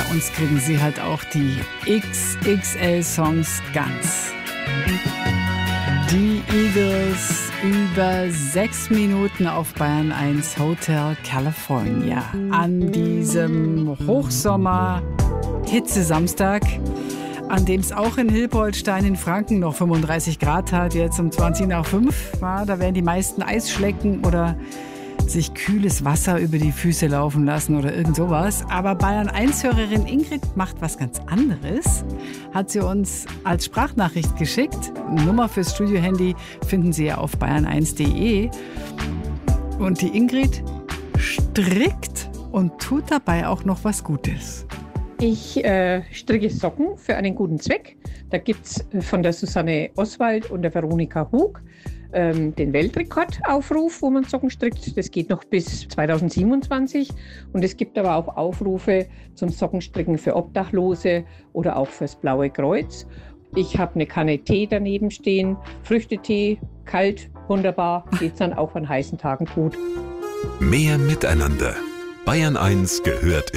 uns kriegen sie halt auch die XXL-Songs ganz. Die Eagles über 6 Minuten auf Bayern 1 Hotel California. An diesem Hochsommer-Hitze-Samstag, an dem es auch in Hilpoltstein in Franken noch 35 Grad hat, jetzt um 20 nach 5. Ja, da werden die meisten Eisschlecken oder sich kühles Wasser über die Füße laufen lassen oder irgend sowas. Aber Bayern-1-Hörerin Ingrid macht was ganz anderes. Hat sie uns als Sprachnachricht geschickt. Nummer fürs Studiohandy finden Sie ja auf bayern1.de. Und die Ingrid strickt und tut dabei auch noch was Gutes. Ich stricke Socken für einen guten Zweck. Da gibt es von der Susanne Oswald und der Veronika Hug den Weltrekordaufruf, wo man Socken strickt. Das geht noch bis 2027. Und es gibt aber auch Aufrufe zum Sockenstricken für Obdachlose oder auch fürs Blaue Kreuz. Ich habe eine Kanne Tee daneben stehen, Früchtetee, kalt, wunderbar, geht's dann auch an heißen Tagen gut. Mehr Miteinander. Bayern 1 gehört